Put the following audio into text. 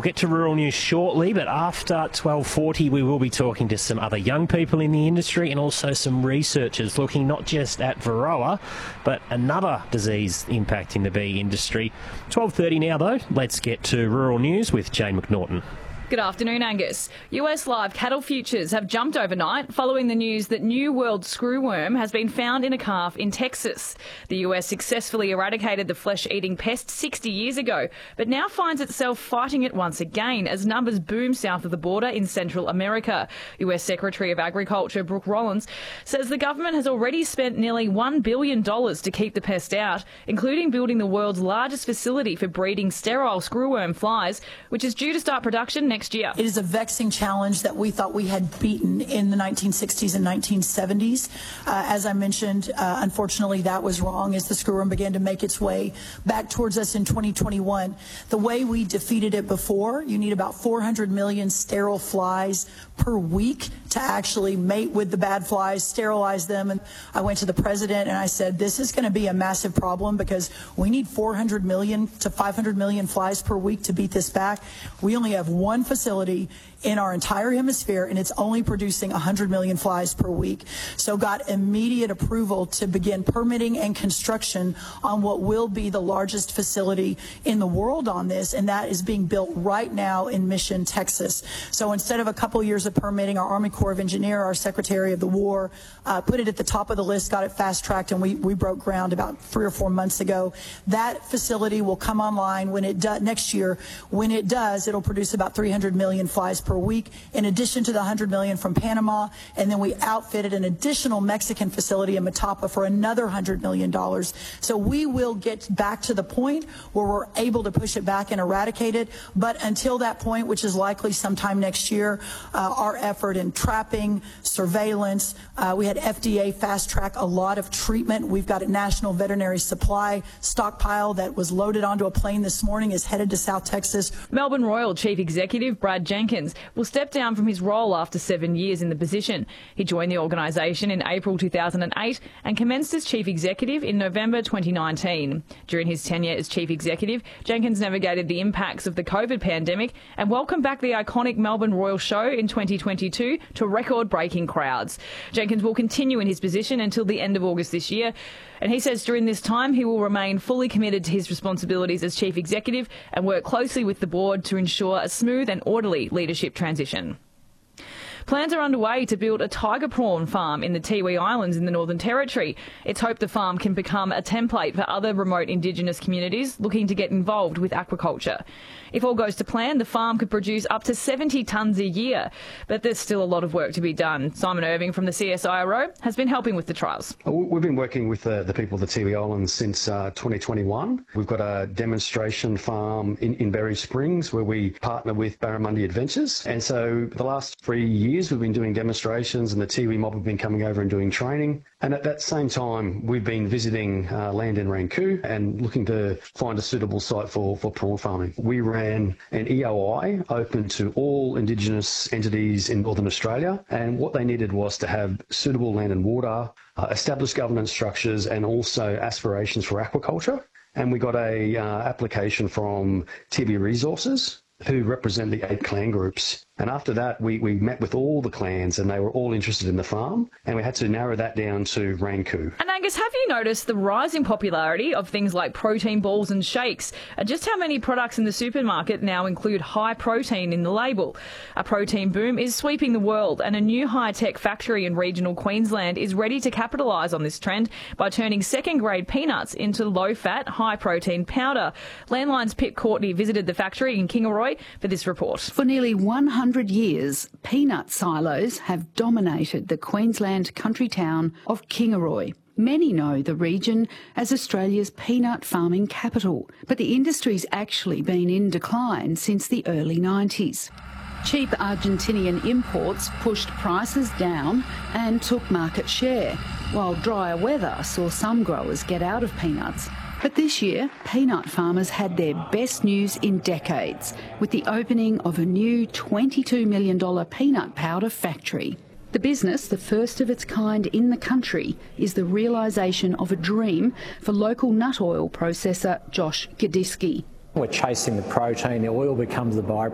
We'll get to rural news shortly, but after 12:40 we will be talking to some other young people in the industry and also some researchers looking not just at Varroa, but another disease impacting the bee industry. 12:30 now though, let's get to rural news with Jane McNaughton. Good afternoon, Angus. US live cattle futures have jumped overnight following the news that New World screwworm has been found in a calf in Texas. The US successfully eradicated the flesh-eating pest 60 years ago, but now finds itself fighting it once again as numbers boom south of the border in Central America. US Secretary of Agriculture Brooke Rollins says the government has already spent nearly $1 billion to keep the pest out, including building the world's largest facility for breeding sterile screwworm flies, which is due to start production next year. It is a vexing challenge that we thought we had beaten in the 1960s and 1970s. As I mentioned, unfortunately, that was wrong as the screwworm began to make its way back towards us in 2021. The way we defeated it before, you need about 400 million sterile flies per week to actually mate with the bad flies, sterilize them. And I went to the president and I said, this is going to be a massive problem because we need 400 million to 500 million flies per week to beat this back. We only have one facility in our entire hemisphere, and it's only producing 100 million flies per week. So got immediate approval to begin permitting and construction on what will be the largest facility in the world on this, and that is being built right now in Mission, Texas. So instead of a couple years of permitting, our Army Corps of Engineers, our Secretary of the War, put it at the top of the list, got it fast-tracked, and we broke ground about 3 or 4 months ago. That facility will come online when it does next year. When it does, it'll produce about 300 million flies per week, in addition to the 100 million from Panama, and then we outfitted an additional Mexican facility in Matapa for another $100 million. So we will get back to the point where we're able to push it back and eradicate it, but until that point, which is likely sometime next year, our effort in trapping, surveillance, we had FDA fast-track a lot of treatment. We've got a national veterinary supply stockpile that was loaded onto a plane this morning, is headed to South Texas. Melbourne Royal Chief Executive Brad Jenkins will step down from his role after 7 years in the position. He joined the organisation in April 2008 and commenced as Chief Executive in November 2019. During his tenure as Chief Executive, Jenkins navigated the impacts of the COVID pandemic and welcomed back the iconic Melbourne Royal Show in 2022 to record-breaking crowds. Jenkins will continue in his position until the end of August this year, and he says during this time he will remain fully committed to his responsibilities as Chief Executive and work closely with the board to ensure a smooth and orderly leadership transition. Plans are underway to build a tiger prawn farm in the Tiwi Islands in the Northern Territory. It's hoped the farm can become a template for other remote Indigenous communities looking to get involved with aquaculture. If all goes to plan, the farm could produce up to 70 tonnes a year, but there's still a lot of work to be done. Simon Irving from the CSIRO has been helping with the trials. We've been working with the people of the Tiwi Islands since 2021. We've got a demonstration farm in Berry Springs where we partner with Barramundi Adventures. And so the last 3 years we've been doing demonstrations and the Tiwi mob have been coming over and doing training. And at that same time, we've been visiting land in Ranku and looking to find a suitable site for prawn farming. We ran an EOI open to all Indigenous entities in Northern Australia, and what they needed was to have suitable land and water, established governance structures, and also aspirations for aquaculture. And we got a application from Tiwi Resources, who represent the 8 clan groups. And after that, we met with all the clans and they were all interested in the farm, and we had to narrow that down to Ranku. And Angus, have you noticed the rising popularity of things like protein balls and shakes? Just how many products in the supermarket now include high protein in the label? A protein boom is sweeping the world, and a new high-tech factory in regional Queensland is ready to capitalise on this trend by turning second-grade peanuts into low-fat, high-protein powder. Landline's Pip Courtney visited the factory in Kingaroy for this report. For nearly 100 years, peanut silos have dominated the Queensland country town of Kingaroy. Many know the region as Australia's peanut farming capital, but the industry's actually been in decline since the early 90s. Cheap Argentinian imports pushed prices down and took market share, while drier weather saw some growers get out of peanuts. But this year, peanut farmers had their best news in decades with the opening of a new $22 million peanut powder factory. The business, the first of its kind in the country, is the realisation of a dream for local nut oil processor Josh Gadisky. We're chasing the protein, the oil becomes the byproduct.